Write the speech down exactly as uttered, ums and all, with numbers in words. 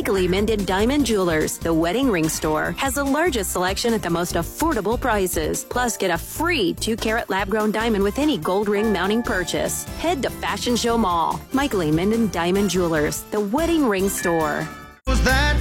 Michael E. Minden Diamond Jewelers, the wedding ring store, has the largest selection at the most affordable prices. Plus, get a free two carat lab-grown diamond with any gold ring mounting purchase. Head to Fashion Show Mall. Michael E. Minden Diamond Jewelers, the wedding ring store. Was that